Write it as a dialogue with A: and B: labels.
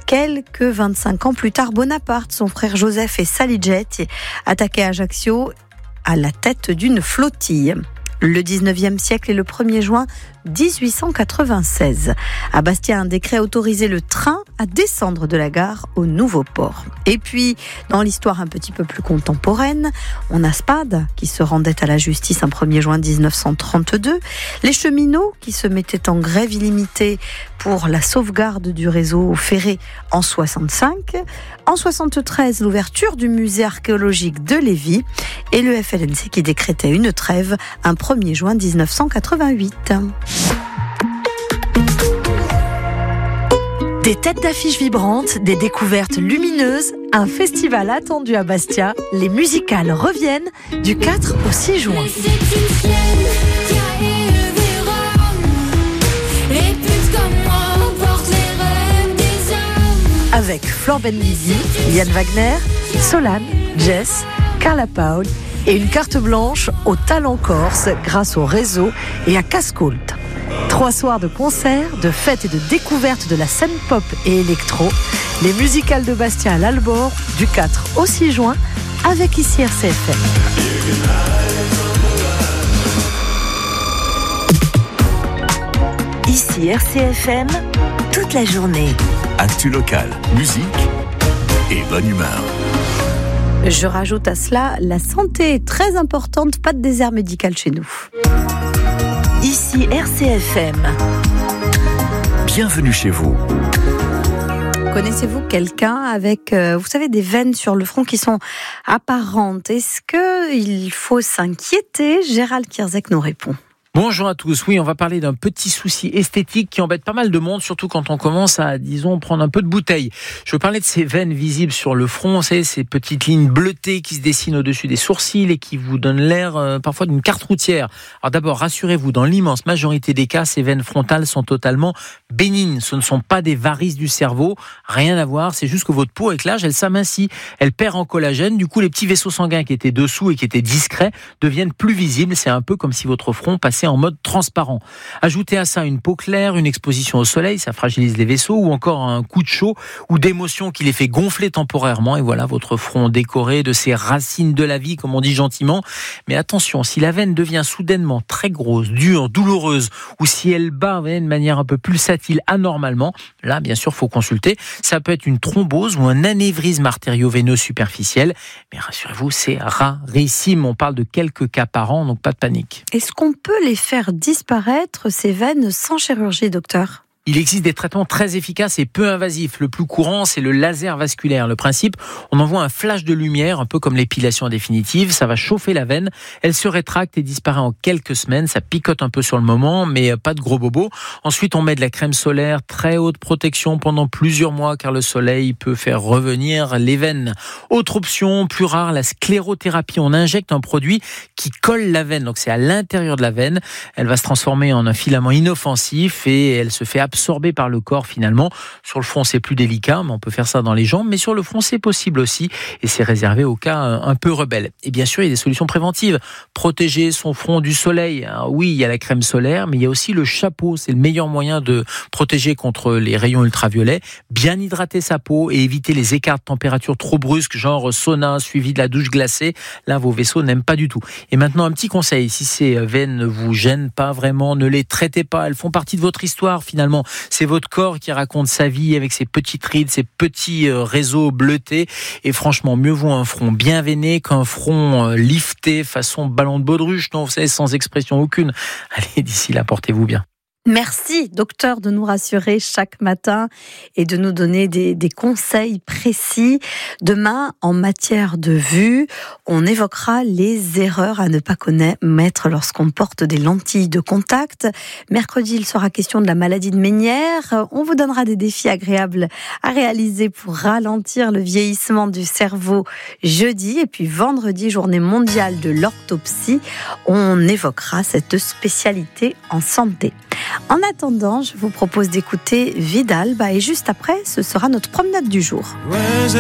A: Quelques 25 ans plus tard, Bonaparte, son frère Joseph et Saligет attaquaient Ajaccio à la tête d'une flottille. Le 19e siècle et le 1er juin 1896. À Bastia, un décret autorisait le train à descendre de la gare au nouveau port. Et puis, dans l'histoire un petit peu plus contemporaine, on a Spad qui se rendait à la justice un 1er juin 1932, les cheminots qui se mettaient en grève illimitée pour la sauvegarde du réseau ferré en 65, en 73, l'ouverture du musée archéologique de Lévis et le FLNC qui décrétait une trêve un 1er juin 1988.
B: Des têtes d'affiches vibrantes, des découvertes lumineuses, un festival attendu à Bastia. Les musicales reviennent du 4 au 6 juin. Avec Flor Benguigui, Yann Wagner, Solane, Jess, Carla Paul et une carte blanche au talent corse grâce au réseau et à Cascoult. 3 soirs de concerts, de fêtes et de découvertes de la scène pop et électro. Les musicales de Bastia à l'Albor du 4 au 6 juin avec ici RCFM.
C: Ici RCFM, toute la journée.
D: Actu locale, musique et bonne humeur.
A: Je rajoute à cela, la santé est très importante, pas de désert médical chez nous.
C: Ici RCFM.
D: Bienvenue chez vous.
A: Connaissez-vous quelqu'un avec, vous savez, des veines sur le front qui sont apparentes? Est-ce qu'il faut s'inquiéter? Gérald Kierzek nous répond.
E: Bonjour à tous. Oui, on va parler d'un petit souci esthétique qui embête pas mal de monde, surtout quand on commence à, disons, prendre un peu de bouteille. Je veux parler de ces veines visibles sur le front, c'est ces petites lignes bleutées qui se dessinent au-dessus des sourcils et qui vous donnent l'air parfois d'une carte routière. Alors d'abord, rassurez-vous, dans l'immense majorité des cas, ces veines frontales sont totalement bénignes. Ce ne sont pas des varices du cerveau, rien à voir. C'est juste que votre peau, avec l'âge, elle s'amincit, elle perd en collagène. Du coup, les petits vaisseaux sanguins qui étaient dessous et qui étaient discrets deviennent plus visibles. C'est un peu comme si votre front passait en mode transparent. Ajoutez à ça une peau claire, une exposition au soleil, ça fragilise les vaisseaux, ou encore un coup de chaud ou d'émotion qui les fait gonfler temporairement, et voilà votre front décoré de ces racines de la vie, comme on dit gentiment. Mais attention, si la veine devient soudainement très grosse, dure, douloureuse, ou si elle bat de manière un peu pulsatile anormalement, là bien sûr faut consulter. Ça peut être une thrombose ou un anévrisme artério-veineux superficiel, mais rassurez-vous, c'est rarissime. On parle de quelques cas par an, donc pas de panique.
A: Est-ce qu'on peut les faire disparaître, ces veines, sans chirurgie, docteur?
E: Il existe des traitements très efficaces et peu invasifs. Le plus courant, c'est le laser vasculaire. Le principe, on envoie un flash de lumière, un peu comme l'épilation définitive. Ça va chauffer la veine. Elle se rétracte et disparaît en quelques semaines. Ça picote un peu sur le moment, mais pas de gros bobos. Ensuite, on met de la crème solaire, très haute protection pendant plusieurs mois, car le soleil peut faire revenir les veines. Autre option, plus rare, la sclérothérapie. On injecte un produit qui colle la veine. Donc, c'est à l'intérieur de la veine. Elle va se transformer en un filament inoffensif et elle se fait absorbé par le corps finalement. Sur le front, c'est plus délicat, mais on peut faire ça dans les jambes. Mais sur le front, c'est possible aussi. Et c'est réservé aux cas un peu rebelles. Et bien sûr, il y a des solutions préventives. Protéger son front du soleil. Alors oui, il y a la crème solaire, mais il y a aussi le chapeau. C'est le meilleur moyen de protéger contre les rayons ultraviolets. Bien hydrater sa peau et éviter les écarts de température trop brusques, genre sauna suivi de la douche glacée. Là, vos vaisseaux n'aiment pas du tout. Et maintenant, un petit conseil. Si ces veines ne vous gênent pas vraiment, ne les traitez pas. Elles font partie de votre histoire finalement. C'est votre corps qui raconte sa vie avec ses petites rides, ses petits réseaux bleutés. Et franchement, mieux vaut un front bien veiné qu'un front lifté façon ballon de baudruche, non, vous savez, sans expression aucune. Allez, d'ici là, portez-vous bien.
A: Merci, docteur, de nous rassurer chaque matin et de nous donner des conseils précis. Demain, en matière de vue, on évoquera les erreurs à ne pas commettre lorsqu'on porte des lentilles de contact. Mercredi, il sera question de la maladie de Ménière. On vous donnera des défis agréables à réaliser pour ralentir le vieillissement du cerveau jeudi. Et puis vendredi, journée mondiale de l'orthopsie, on évoquera cette spécialité en santé. En attendant, je vous propose d'écouter Vidal, et juste après, ce sera notre promenade du jour.